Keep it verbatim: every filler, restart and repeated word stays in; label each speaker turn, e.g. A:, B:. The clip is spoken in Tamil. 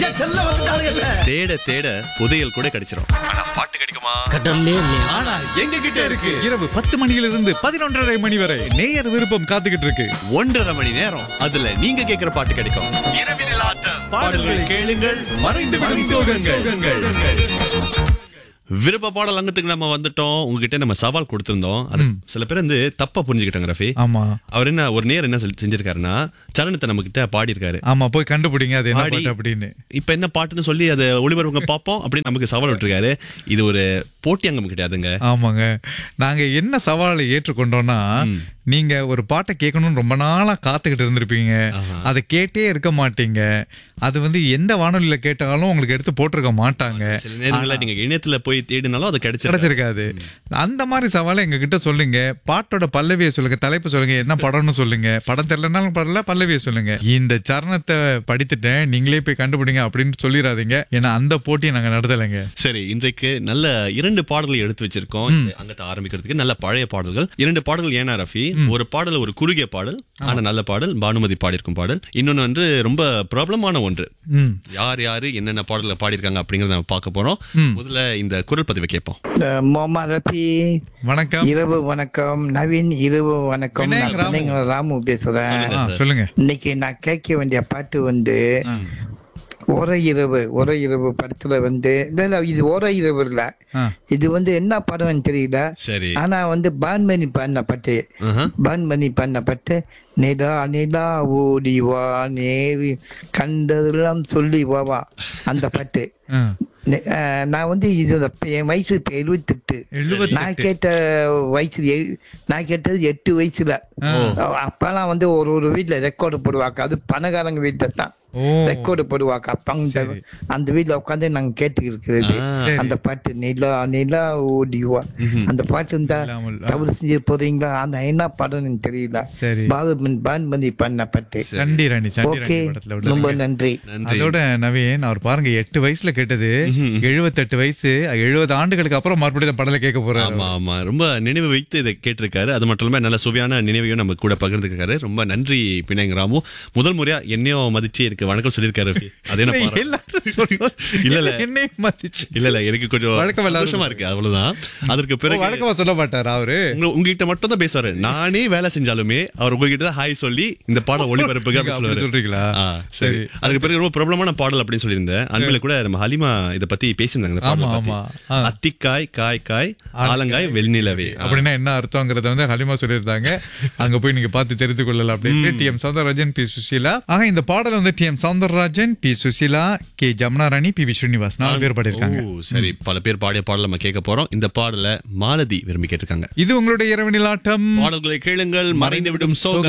A: செல்ல வந்துட்டானுங்கல்ல.
B: தேட தேட புதையல் கூட கிடைச்சிரும். ஆனா பாட்டு கிடைக்குமா?
A: கடல்லே இல்லையா?
B: ஆனா எங்க கிட்ட இருக்கு.
C: இரவு பத்து மணியிலிருந்து பதினொன்றரை மணி வரை நேயர் விருப்பம் காத்துக்கிட்டு இருக்கு.
B: ஒன்றரை மணி நேரம் அதுல நீங்க கேக்குற பாட்டு கிடைக்கும். இரவினில் ஆட்டம் பாடல்களை கேளுங்கள், மறைந்து விடும் சோகங்கள். விருப்ப பாடல் அங்கத்துக்கு நம்ம வந்துட்டோம். உங்ககிட்ட நம்ம சவால் கொடுத்திருந்தோம். அது சில பேர் வந்து தப்பா புரிஞ்சுக்கிட்டாங்க ரஃபி.
C: ஆமா
B: அவர் என்ன ஒரு நேரம் என்ன செஞ்சு- செஞ்சிருக்காருன்னா சரணத்தை நம்ம கிட்ட பாடி இருக்காரு.
C: ஆமா போய் கண்டுபிடிங்க அது என்ன
B: பாடி,
C: பாட்டு அப்படின்னு.
B: இப்ப என்ன பாட்டுன்னு சொல்லி அதை ஒளிபரப்புங்க பாப்போம் அப்படின்னு நமக்கு சவால் விட்டுருக்காரு. இது ஒரு போட்டி அங்கம் கிடையாதுங்க.
C: ஆமாங்க, நாங்க என்ன சவாலை ஏற்றுக்கொண்டோம்னா, நீங்க ஒரு பாட்டை கேட்கணும்னு ரொம்ப நாளா காத்துக்கிட்டு இருந்திருப்பீங்க, அதை கேட்டே இருக்க மாட்டீங்க. அது வந்து எந்த வானொலியில கேட்டாலும் உங்களுக்கு எடுத்து போட்டிருக்க மாட்டாங்க.
B: சில நேரங்கள்ல நீங்க இணையத்துல போய் தேடினாலும் அது கிடைச்சிருக்காது.
C: கிடைச்சிருக்காது. அந்த மாதிரி சவாலை எங்க கிட்ட சொல்லுங்க. பாட்டோட பல்லவியை சொல்லுங்க, தலைப்பு சொல்லுங்க, என்ன படம்னு சொல்லுங்க. படம் தெரியலனாலும் பரவாயில்ல, பல்லவியை சொல்லுங்க. இந்த சரணத்தை படித்துட்டேன் நீங்களே போய் கண்டுபிடிங்க அப்படின்னு சொல்லிடாதீங்க. ஏன்னா அந்த போட்டியை நாங்க நடத்தலைங்க.
B: சரி, இன்றைக்கு நல்ல இரண்டு பாடல்களை எடுத்து வச்சிருக்கோம். அங்கத்தை ஆரம்பிக்கிறதுக்கு நல்ல பழைய பாடல்கள் இரண்டு பாடல்கள். ஏனா ரஃபி, ஒரு பாடல் ஒரு குறுகிய பாடல், ஆனா நல்ல பாடல், பானுமதி பாடியிருக்கும் பாடல். இன்னொன்னு வந்து ரொம்ப பிரபலமான ஒன்று. யார் யாரு என்னென்ன பாடல்களை பாடியிருக்காங்க அப்படிங்கறத நம்ம பார்க்க போறோம். முதல்ல இந்த குரல் பதிவை கேட்போம்.
D: முகமது ரஃபி
C: வணக்கம்.
D: இரவு வணக்கம். நவீன் இரவு வணக்கம்.
C: வினய்
D: நான்
C: ராமு.
D: வினய் ராமு பேசுறேன்.
C: ஆ, சொல்லுங்க.
D: இன்னைக்கு நான் கேட்க வேண்டிய பாட்டு வந்து ஒரே இரவு. ஒரே இரவு படத்துல வந்து இல்ல இல்ல இது ஒரே இரவு இல்ல,
C: ஆ.
D: இது வந்து என்ன படம் தெரியல.
B: சரி.
D: ஆனா வந்து பான்மணி பண்ண பாட்டு, பான்மணி பண்ண பாட்டு. நிலா நிலா ஓடி வா நேரு கண்டதெல்லாம் சொல்லி வா வா அந்த பாட்டு.
C: ஆ.
D: நெ- அஹ் நான் வந்து இது என் வயசு இப்ப எழுபத்தெட்டு.
C: எழுபத்தெட்டு.
D: நான் கேட்ட வயசு எ- நான் கேட்டது எட்டு வயசுல. அப்பெல்லாம் வந்து ஒரு ஒரு வீட்டுல ரெக்கார்டு போடுவாங்க. அது பணக்காரங்க வீட்டுல தான்
C: ஓ.
D: ரெக்கார்டு போடுவாங்க. அப்ப அந்த
C: சரி.
D: அந்த வீட்டுல உட்காந்து நாங்க கேட்டு இருக்கிறது
B: ஆ.
D: அந்த பாட்டு. நிலா நிலா ஓடிவா அந்த பாட்டு இருந்தா
C: இல்லாமல், ஆ.
D: தவறு செஞ்சு போறீங்களா? அந்த என்ன படம்னு தெரியல.
C: சரி.
D: பாதுமன் பான்மதி பண்ண பாட்டு.
C: சண்டி ராணி, சண்டி
D: ஓகே,
C: ராணி படத்துல விட.
D: ரொம்ப நன்றி.
B: நன்றி.
C: அதோட நவீன், அவர் பாருங்க எட்டு வயசுல கேட்டது எழுபத்தெட்டு வயசு, எழுபது ஆண்டுகளுக்கு அப்புறம் மறுபடியும் இந்த படலை கேட்க போறாரு.
B: ஆமா ஆமா ரொம்ப நினைவு வைத்து இதை கேட்டிருக்காரு. அது மட்டும் இல்லாம நல்ல சுவையான நினைவையும் நம்ம கூட பகிர்ந்துருக்காரு. ரொம்ப நன்றி பினாங் ராமு. முதல் முறையா என்னையும் மதிச்சு எனக்கு வணக்கம் சொல்லியிருக்காரு ரஃபி. அது என்ன பாரா-
C: எல்லாரும் சொல்லுவாங்க.
B: இல்ல இல்ல
C: என்னையும் மதிச்சு.
B: இல்ல இல்ல எனக்கு கொஞ்சம்
C: வழக்கம் இல்லாத
B: சந்தோஷமா இருக்கு, அவ்வளவுதான். அதற்கு பிறகு
C: வழக்கமா சொல்ல மாட்டாரு அவரு.
B: உங்க- உங்ககிட்ட மட்டும் தான் பேசுவாரு. நானே வேலை செஞ்சாலுமே அவர் உங்ககிட்ட தான் ஹாய் சொல்லி இந்த பாடம் ஒளிபரப்புங்க
C: நீங்க
B: அப்படின்னு
C: அப்படி
B: சொல்லுவாரு.
C: சொல்றீங்களா?
B: ஆ, சரி.
C: சரி.
B: அதுக்கு பிறகு ரொம்ப பிரபலமான பாடல் அப்படின்னு சொல்லியிருந்தேன். அன்பில கூட நம்ம ஹலிமா இத பத்தி பேசியிருந்தாங்க. இந்த பாடலை
C: ஆமா,
B: பத்தி.
C: ஆமா. ஆ.
B: அத்திக்காய் காய் காய் ஆலங்காய் வெள்நிலவே.
C: அப்படின்னா என்ன அர்த்தங்கிறத வந்து ஹலிமா சொல்லியிருந்தாங்க. அங்க போய் நீங்க பார்த்து தெரிந்து கொள்ளலாம் அப்படின்னு. D M Soundararajan, B Susheela. ஆக இந்த பாடல் வந்து D M Soundararajan, B Susheela, K Jamuna ராணி, பி வி ஸ்ரீனிவாஸ் நாலு பேர் பாடியிருக்காங்க.
B: ஓ, சரி. பல பேர் பாடிய பாடல் நம்ம கேட்க போறோம். இந்த பாடலை மாலதி விரும்பி கேட்டிருக்காங்க.
C: இது உங்களுடைய இரவு நிலாட்டம்.
B: பாடல்களை கேளுங்கள், மறைந்து விடும் சோக